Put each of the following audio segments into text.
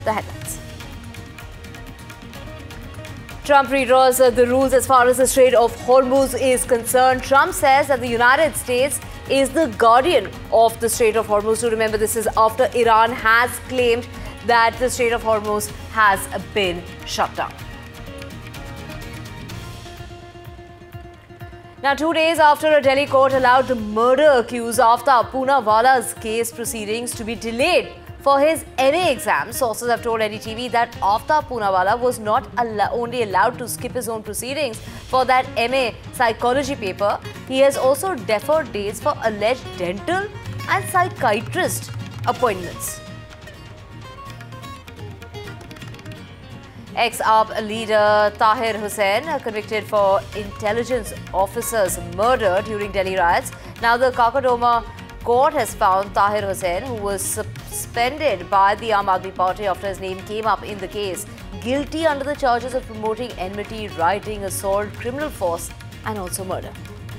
The headlines. Trump redraws the rules as far as the Strait of Hormuz is concerned. Trump says that the United States is the guardian of the Strait of Hormuz. So remember, this is after Iran has claimed that the Strait of Hormuz has been shut down. Now, 2 days after a Delhi court allowed the murder-accused Aftab Poonawala's case proceedings to be delayed for his MA exam, sources have told NDTV that Aftab Poonawala was not only allowed to skip his own proceedings for that MA psychology paper, he has also deferred dates for alleged dental and psychiatrist appointments. Ex-AAP leader Tahir Hussain, convicted for intelligence officers' murder during Delhi riots. Now the Kakadoma court has found Tahir Hussain, who was suspended by the Aam Aadmi Party after his name came up in the case, guilty under the charges of promoting enmity, rioting, assault, criminal force and also murder.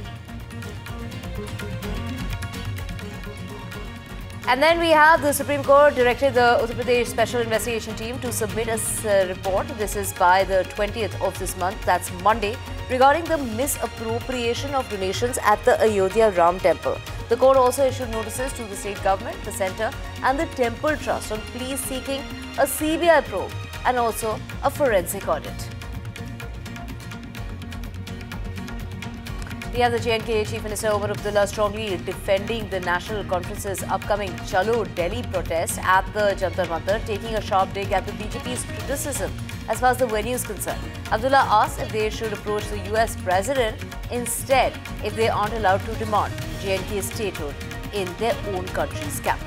And then we have the Supreme Court directed the Uttar Pradesh Special Investigation Team to submit a report. This is by the 20th of this month, that's Monday, regarding the misappropriation of donations at the Ayodhya Ram Temple. The court also issued notices to the state government, the centre and the temple trust on pleas seeking a CBI probe and also a forensic audit. We have the J&K Chief Minister Omar Abdullah strongly defending the National Conference's upcoming Chalo Delhi protest at the Jantar Mantar, taking a sharp dig at the BJP's criticism as far as the venue is concerned. Abdullah asked if they should approach the US President instead if they aren't allowed to demand J&K statehood in their own country's capital.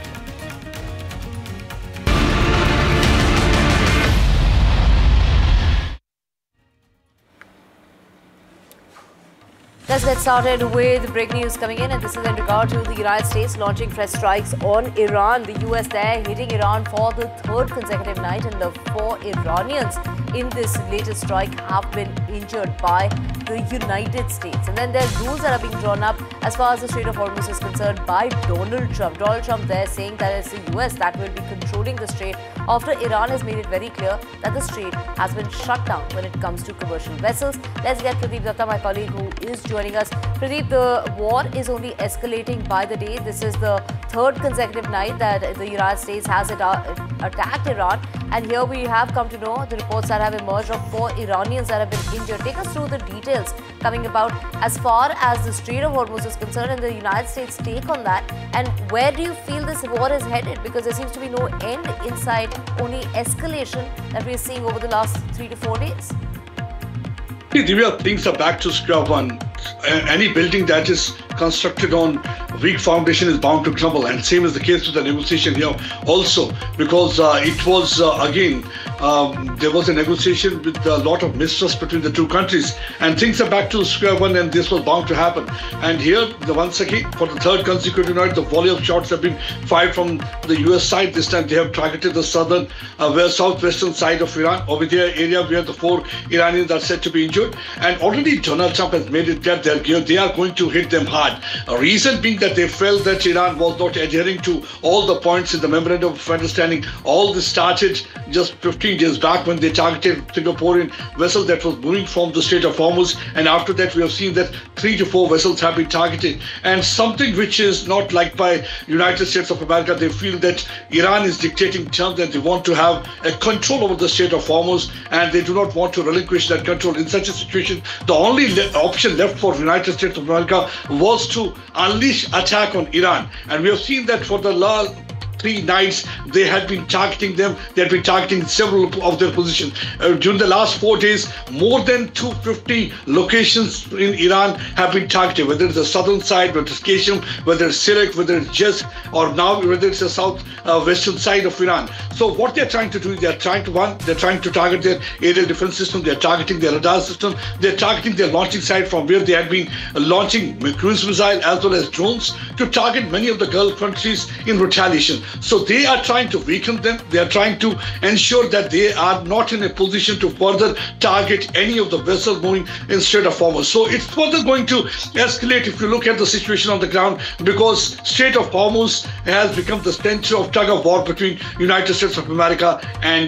Let's get started with breaking news coming in, and this is in regard to the United States launching fresh strikes on Iran. The US there hitting Iran for the third consecutive night, and the 4 Iranians in this latest strike have been injured by the United States. And then there are rules that are being drawn up as far as the Strait of Hormuz is concerned by Donald Trump. Donald Trump there saying that it's the US that will be controlling the strait after Iran has made it very clear that the strait has been shut down when it comes to commercial vessels. Let's get Pradeep Datta, my colleague, who is joining us. Pradeep, the war is only escalating by the day. This is the third consecutive night that the United States has attacked Iran. And here we have come to know the reports that have emerged of 4 Iranians that have been injured. Take us through the details coming about as far as the Strait of Hormuz is concerned and the United States' take on that. And where do you feel this war is headed? Because there seems to be no end in sight, only escalation that we're seeing over the last 3 to 4 days. Divya, things are back to square one. Any building that is constructed on weak foundation is bound to crumble, and same is the case with the negotiation here also, because it was again there was a negotiation with a lot of mistrust between the two countries, and things are back to square one, and this was bound to happen. And here, once again, for the third consecutive night, the volley of shots have been fired from the US side. This time they have targeted the southwestern side of Iran, over there area where the 4 Iranians are said to be injured. And already Donald Trump has made it clear they are going to hit them hard. A reason being that they felt that Iran was not adhering to all the points in the memorandum of understanding. All this started just 15 days back when they targeted Singaporean vessel that was moving from the Strait of Hormuz, and after that we have seen that 3 to 4 vessels have been targeted, and something which is not liked by United States of America. They feel that Iran is dictating terms and they want to have a control over the Strait of Hormuz, and they do not want to relinquish that control. In such a situation, the only option left for United States of America was to unleash attack on Iran, and we have seen that for the last 3 nights they had been targeting them. They had been targeting several of their positions. During the last 4 days, more than 250 locations in Iran have been targeted, whether it's the southern side, whether it's Qashm, whether it's Sirak, whether it's Jizr, or now whether it's the southwestern side of Iran. So what they're trying to do is they're trying to target their aerial defense system, they're targeting their radar system, they're targeting their launching site from where they had been launching cruise missile as well as drones to target many of the Gulf countries in retaliation. So they are trying to weaken them. They are trying to ensure that they are not in a position to further target any of the vessels moving in Strait of Hormuz. So it's further going to escalate if you look at the situation on the ground, because Strait of Hormuz has become the center of tug of war between United States of America and